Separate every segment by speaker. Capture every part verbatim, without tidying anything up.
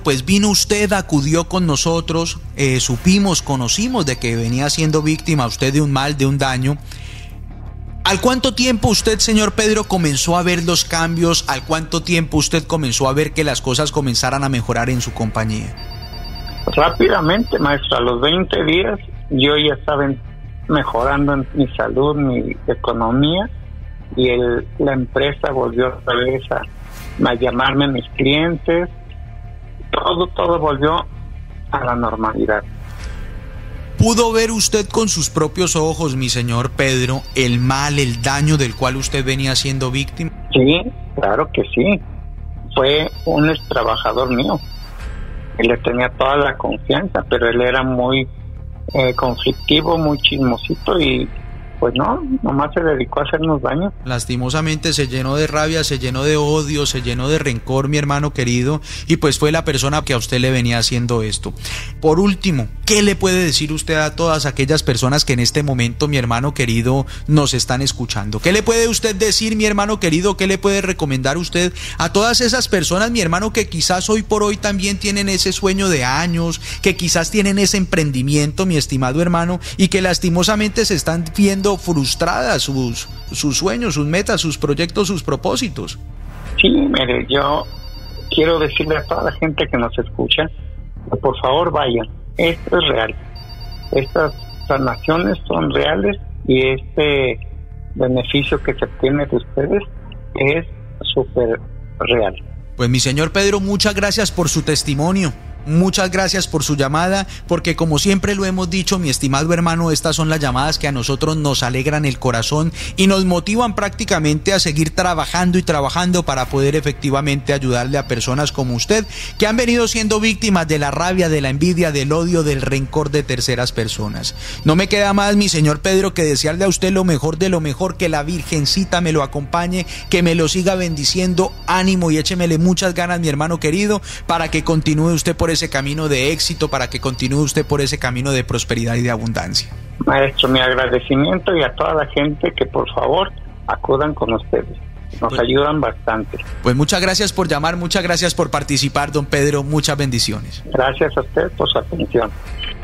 Speaker 1: Pues vino usted, acudió con nosotros, eh, supimos, conocimos de que venía siendo víctima usted de un mal, de un daño. ¿Al cuánto tiempo usted, señor Pedro, comenzó a ver los cambios? ¿Al cuánto tiempo usted comenzó a ver que las cosas comenzaran a mejorar en su compañía?
Speaker 2: Rápidamente, maestro, a los veinte días yo ya estaba mejorando en mi salud, mi economía, y el, la empresa volvió otra vez a, a llamarme a mis clientes. Todo, todo volvió a la normalidad.
Speaker 1: ¿Pudo ver usted con sus propios ojos, mi señor Pedro, el mal, el daño del cual usted venía siendo víctima?
Speaker 2: Sí, claro que sí. Fue un ex trabajador mío. Él le tenía toda la confianza, pero él era muy eh, conflictivo, muy chismosito y pues no, nomás se dedicó a hacernos daño.
Speaker 1: Lastimosamente se llenó de rabia, se llenó de odio, se llenó de rencor, mi hermano querido, y pues fue la persona que a usted le venía haciendo esto. Por último, ¿qué le puede decir usted a todas aquellas personas que en este momento, mi hermano querido, nos están escuchando? ¿Qué le puede usted decir, mi hermano querido? ¿Qué le puede recomendar usted a todas esas personas, mi hermano, que quizás hoy por hoy también tienen ese sueño de años, que quizás tienen ese emprendimiento, mi estimado hermano, y que lastimosamente se están viendo frustradas sus, sus sueños, sus metas, sus proyectos, sus propósitos?
Speaker 2: Sí, mire, yo quiero decirle a toda la gente que nos escucha que por favor vayan. Esto es real. Estas sanaciones son reales y este beneficio que se obtiene de ustedes es súper real.
Speaker 1: Pues mi señor Pedro, muchas gracias por su testimonio. Muchas gracias por su llamada, porque como siempre lo hemos dicho, mi estimado hermano, estas son las llamadas que a nosotros nos alegran el corazón y nos motivan prácticamente a seguir trabajando y trabajando para poder efectivamente ayudarle a personas como usted, que han venido siendo víctimas de la rabia, de la envidia, del odio, del rencor de terceras personas. No me queda más, mi señor Pedro, que desearle a usted lo mejor de lo mejor, que la Virgencita me lo acompañe, que me lo siga bendiciendo, ánimo y échemele muchas ganas, mi hermano querido, para que continúe usted por ese camino de éxito, para que continúe usted por ese camino de prosperidad y de abundancia.
Speaker 2: Maestro, mi agradecimiento, y a toda la gente que por favor acudan con ustedes. Nos pues, ayudan bastante.
Speaker 1: Pues muchas gracias por llamar, muchas gracias por participar, don Pedro, muchas bendiciones.
Speaker 2: Gracias a usted por su atención.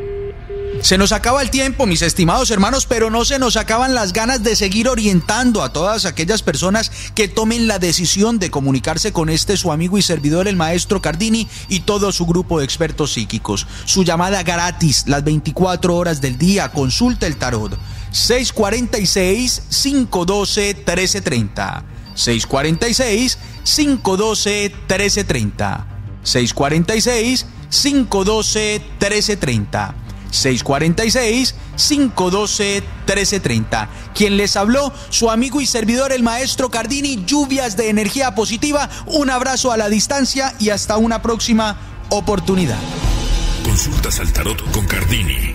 Speaker 1: Se nos acaba el tiempo, mis estimados hermanos, pero no se nos acaban las ganas de seguir orientando a todas aquellas personas que tomen la decisión de comunicarse con este su amigo y servidor, el maestro Cardini, y todo su grupo de expertos psíquicos. Su llamada gratis, las veinticuatro horas del día, consulta el tarot. seis cuatro seis, cinco uno dos, uno tres tres cero. seis cuatro seis, cinco uno dos, uno tres tres cero. seis cuatro seis, cinco uno dos, uno tres tres cero. seis cuatro seis, cinco uno dos, uno tres tres cero. Quien les habló, su amigo y servidor, el maestro Cardini. Lluvias de energía positiva, un abrazo a la distancia y hasta una próxima oportunidad.
Speaker 3: Consultas al tarot con Cardini.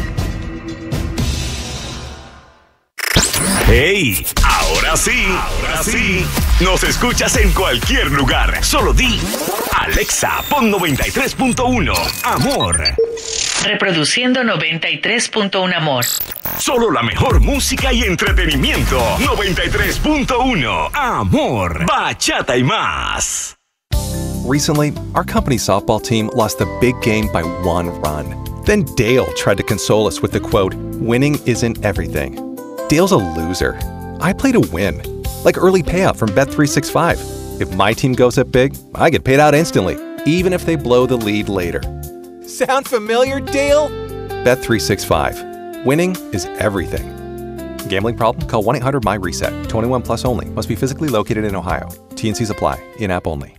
Speaker 3: ¡Hey! Ahora sí, ahora sí. Nos escuchas en cualquier lugar. Solo di Alexa, pon noventa y tres punto uno Amor.
Speaker 4: Reproduciendo noventa y tres punto uno Amor.
Speaker 3: Solo la mejor música y entretenimiento. noventa y tres punto uno Amor. Bachata y más.
Speaker 5: Recently, our company's softball team lost the big game by one run. Then Dale tried to console us with the quote, "Winning isn't everything." Dale's a loser. I play to win. Like early payout from Bet three sixty-five. If my team goes up big, I get paid out instantly, even if they blow the lead later. Sound familiar, Dale? Bet three sixty-five. Winning is everything. Gambling problem? Call one eight hundred M Y RESET. twenty-one plus only. Must be physically located in Ohio. T and C's apply. In-app only.